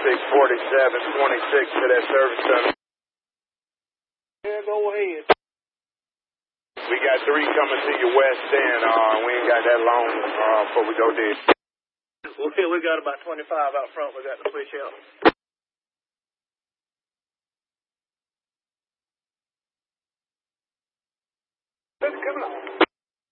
4647, 26 to that service center. Yeah, go ahead. We got 3 coming to your west end. We ain't got that long before we go there. Okay, we got about 25 out front. We got to switch out. Come on.